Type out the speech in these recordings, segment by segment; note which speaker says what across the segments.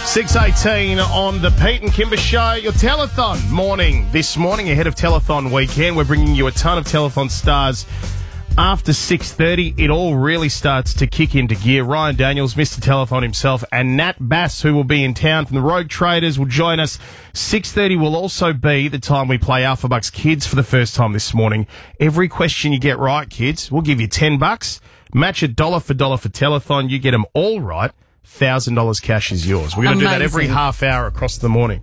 Speaker 1: 6:18 on the Pete and Kimber Show, your telethon morning. This morning, ahead of telethon weekend, we're bringing you a ton of telethon stars. After 6:30, it all really starts to kick into gear. Ryan Daniels, Mr. Telethon himself, and Nat Bass, who will be in town from the Rogue Traders, will join us. 6:30 will also be the time we play Alpha Bucks Kids for the first time this morning. Every question you get right, kids, we'll give you $10. Match it dollar for telethon. You get them all right, $1,000 cash is yours. We're going to do that every half hour across the morning.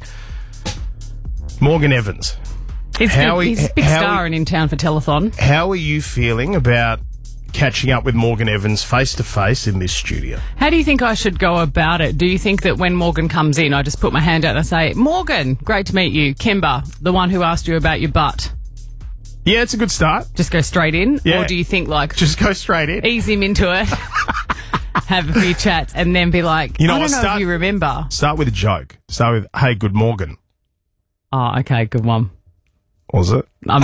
Speaker 1: Morgan Evans.
Speaker 2: He's a big star and in town for telethon.
Speaker 1: How are you feeling about catching up with Morgan Evans face-to-face in this studio?
Speaker 2: How do you think I should go about it? Do you think that when Morgan comes in, I just put my hand out and I say, Morgan, great to meet you. Kimber, the one who asked you about your butt.
Speaker 1: Yeah, it's a good start.
Speaker 2: Just go straight in?
Speaker 1: Yeah.
Speaker 2: Or do you think, like...
Speaker 1: Just go straight in.
Speaker 2: Ease him into it, have a few chats, and then be like, I don't know if you remember.
Speaker 1: Start with a joke. Start with, hey, good Morgan.
Speaker 2: Oh, okay, good one.
Speaker 1: Was it?
Speaker 2: I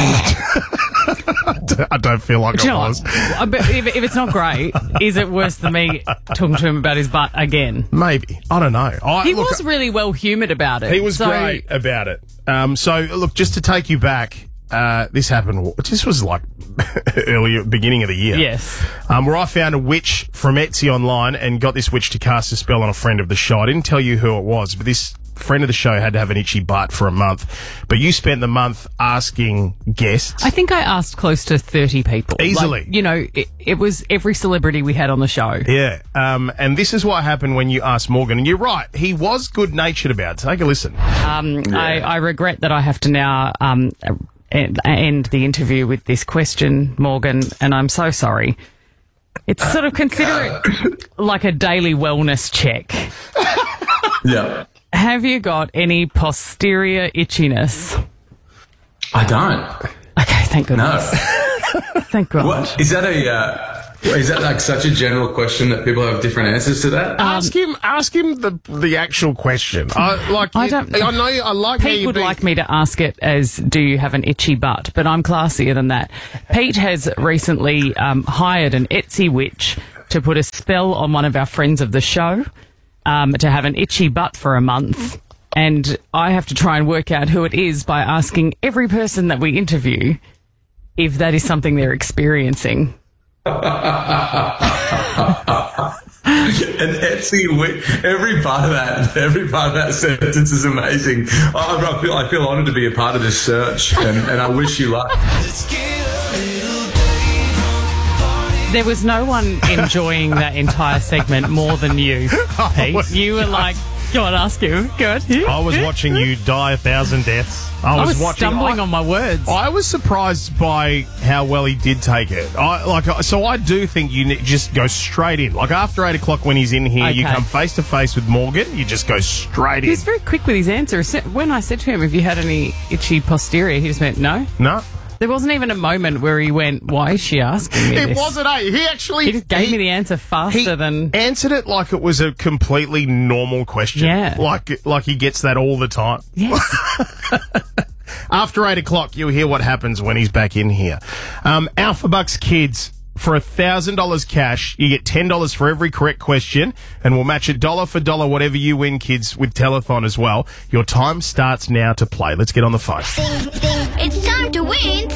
Speaker 2: mean...
Speaker 1: I don't feel like it was.
Speaker 2: But if it's not great, is it worse than me talking to him about his butt again?
Speaker 1: Maybe. I don't know.
Speaker 2: He was really well-humoured about it.
Speaker 1: He was great about it. Look, just to take you back, this happened, this was like earlier, beginning of the year.
Speaker 2: Yes.
Speaker 1: Where I found a witch from Etsy online and got this witch to cast a spell on a friend of the show. I didn't tell you who it was, but this friend of the show had to have an itchy butt for a month. But you spent the month asking guests.
Speaker 2: I think I asked close to 30 people.
Speaker 1: Easily.
Speaker 2: Like, it was every celebrity we had on the show.
Speaker 1: Yeah. And this is what happened when you asked Morgan. And you're right. He was good-natured about it. Take a listen.
Speaker 2: I regret that I have to now end the interview with this question, Morgan, and I'm so sorry. It's sort of, consider it like a daily wellness check.
Speaker 3: Yeah.
Speaker 2: Have you got any posterior itchiness?
Speaker 3: I don't.
Speaker 2: Okay, thank goodness.
Speaker 3: No.
Speaker 2: Thank God.
Speaker 3: What is that? Is that like such a general question that people have different answers to that?
Speaker 1: Ask him the actual question. I don't. I know. I like.
Speaker 2: Pete would like me to ask it as, "Do you have an itchy butt?" But I'm classier than that. Pete has recently hired an Etsy witch to put a spell on one of our friends of the show. To have an itchy butt for a month, and I have to try and work out who it is by asking every person that we interview if that is something they're experiencing.
Speaker 3: An Etsy, every part of that sentence is amazing. I feel honoured to be a part of this search, and I wish you luck.
Speaker 2: There was no one enjoying that entire segment more than you, Pete. You were like, go on, ask you. Go on.
Speaker 1: I was watching you die 1,000 deaths. I was
Speaker 2: stumbling on my words.
Speaker 1: I was surprised by how well he did take it. So I do think you just go straight in. Like after 8 o'clock when he's in here, You come face to face with Morgan. You just go straight in.
Speaker 2: He was very quick with his answer. When I said to him, "Have you had any itchy posterior?" he just went, "No."
Speaker 1: No.
Speaker 2: There wasn't even a moment where he went, "Why is she asking me this?"
Speaker 1: It wasn't, He
Speaker 2: just gave me the answer faster than...
Speaker 1: answered it like it was a completely normal question.
Speaker 2: Yeah.
Speaker 1: Like he gets that all the time.
Speaker 2: Yes.
Speaker 1: After 8 o'clock, you'll hear what happens when he's back in here. Alpha Bucks Kids, for $1,000 cash, you get $10 for every correct question, and we'll match it dollar for dollar whatever you win, kids, with telethon as well. Your time starts now to play. Let's get on the phone.
Speaker 4: It's time to win